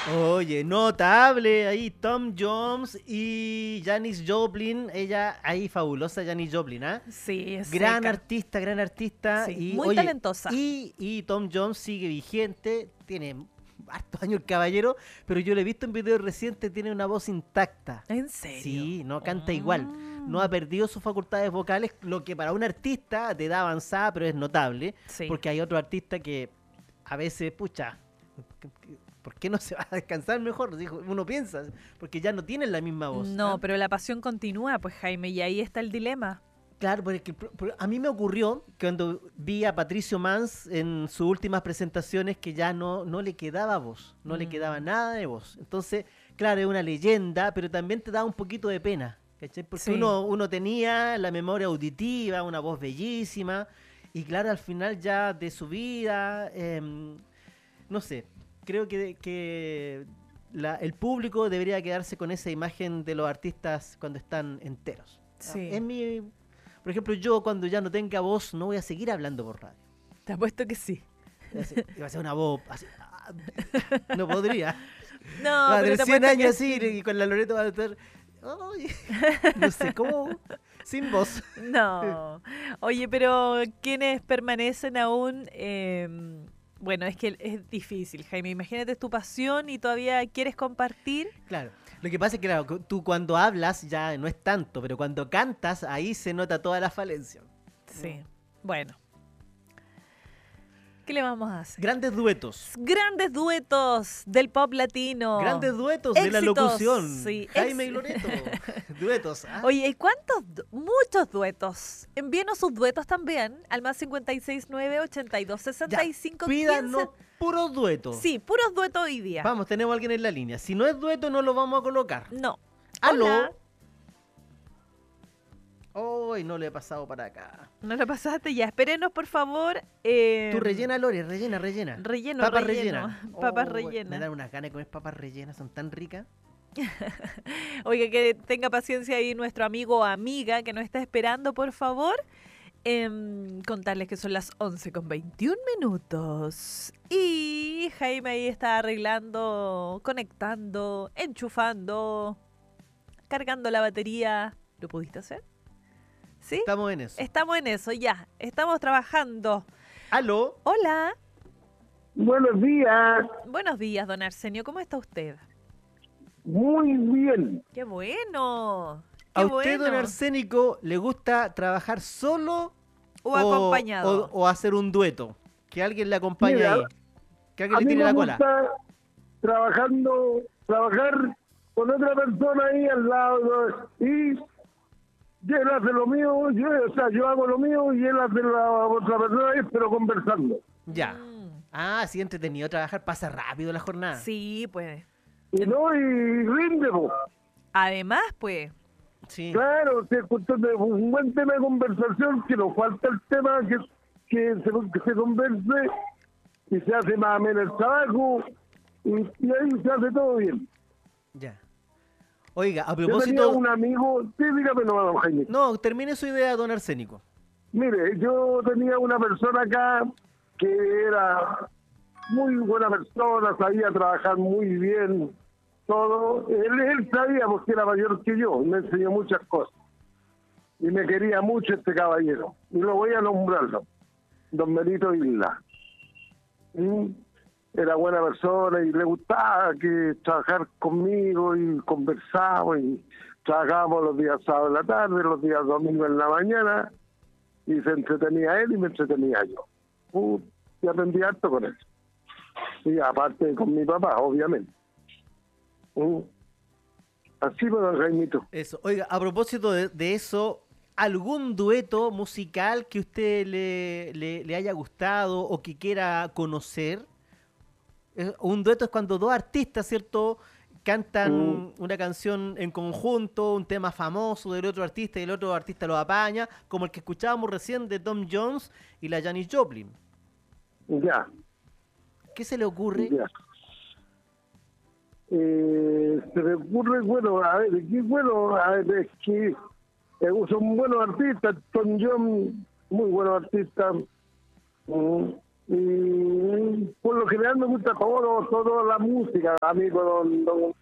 Oye, notable ahí Tom Jones y Janis Joplin, ella ahí fabulosa Janis Joplin, ¿ah? Sí, es Gran seca. artista, gran artista Sí, y muy oye, talentosa. y Tom Jones sigue vigente, tiene hartos años el caballero, pero yo lo he visto en videos recientes, tiene una voz intacta. ¿En serio? Sí, no canta igual. No ha Mm, perdido sus facultades vocales, lo que para un artista de edad avanzada, pero es notable, sí. porque hay otro artista que a veces, pucha, ¿por qué no se va a descansar mejor? Dijo, uno piensa, porque ya no tienen la misma voz. No, ¿Ah? pero la pasión continúa, pues Jaime, y ahí está el dilema. Claro, porque a mí me ocurrió cuando vi a Patricio Mans en sus últimas presentaciones que ya no le quedaba voz, no le quedaba Mm, nada de voz. Entonces, claro, es una leyenda, pero también te da un poquito de pena, ¿cachai? Porque sí. uno tenía la memoria auditiva, una voz bellísima, y claro, al final ya de su vida, no sé, creo que el público debería quedarse con esa imagen de los artistas cuando están enteros. Sí, Es mi, por ejemplo, yo cuando ya no tenga voz no voy a seguir hablando por radio. te apuesto que sí. Va a ser una voz así, no podría. No, Va a pero tener te 100 apuesto que años así sí. y con la Loreto va a estar, ay, no sé cómo, sin voz. No. Oye, pero ¿quiénes permanecen aún? Bueno, es que es difícil, Jaime. Imagínate tu pasión y todavía quieres compartir. Claro. Lo que pasa es que claro, tú cuando hablas ya no es tanto, pero cuando cantas ahí se nota toda la falencia. Sí. Bueno, ¿qué le vamos a hacer? Grandes duetos. Grandes duetos del pop latino. Grandes duetos de la Éxitos. locución. Sí, Jaime y Loreto. Duetos. ¿Ah? Oye, ¿y cuántos? Muchos duetos. Envíenos sus duetos también al más 569 82 Ya, 65 pídanos 15. puros duetos. Sí, puros duetos hoy día. Vamos, tenemos a alguien en la línea. Si no es dueto, no lo vamos a colocar. No. ¿Aló? Hola. Hoy no le he pasado para acá. No lo pasaste ya. Espérenos, por favor. Tú rellena, Lore, rellena. Relleno, Papas relleno. rellenas. Papas Me rellenas. dan unas ganas de comer papas rellenas, son tan ricas. Oiga, que tenga paciencia ahí nuestro amigo o amiga que nos está esperando, por favor. Contarles que son las 11:21. Y Jaime ahí está arreglando, conectando, enchufando, cargando la batería. ¿Lo pudiste hacer? ¿Sí? Estamos en eso. Estamos en eso, ya. Estamos trabajando. ¿Aló? Hola. Buenos días, Buenos días, don Arsenio. ¿Cómo está usted? muy bien. ¡Qué bueno! ¿A ¡Qué usted, don bueno! Arsénico, le gusta trabajar solo O acompañado. o hacer un dueto? Que alguien le acompañe Mira, ahí. Que alguien A le mí tire me la cola. gusta trabajar con otra persona ahí al lado y él hace lo mío, yo hago lo mío y él hace la otra persona ahí, pero conversando. Ya. Mm, Ah, sí, entretenido trabajar. Pasa rápido la jornada. sí, pues. Y no, y rinde, po. Además, pues. Sí. Claro, un buen tema de conversación, que nos falta el tema que se converse y se hace más ameno el trabajo y ahí se hace todo bien. Ya. Oiga, a Yo tenía propósito... un amigo, sí, dígame nomás, don Jaime. No, termine su idea, don Arsénico. Mire, yo tenía una persona acá que era muy buena persona, sabía trabajar muy bien, todo. Él sabía porque era mayor que yo, me enseñó muchas cosas. Y me quería mucho este caballero. Y lo voy a nombrarlo, don Benito Isla. ¿Mm? Era buena persona y le gustaba que trabajar conmigo y conversábamos y trabajábamos los días sábados en la tarde, los días domingos en la mañana y se entretenía él y me entretenía yo. Y aprendí harto con él. Y aparte con mi papá, obviamente. Así me don Jaimito. Eso. Oiga, a propósito de eso, ¿algún dueto musical que usted le haya gustado o que quiera conocer? Un dueto es cuando dos artistas, ¿cierto? Cantan una canción en conjunto, un tema famoso del otro artista y el otro artista lo apaña, como el que escuchábamos recién de Tom Jones y la Janis Joplin. Ya, ¿Qué se le ocurre? ya. Se me ocurre, bueno, a ver, es que son buenos artistas, Tom John, muy buenos artistas, y por lo lo general me gusta toda la música, amigo don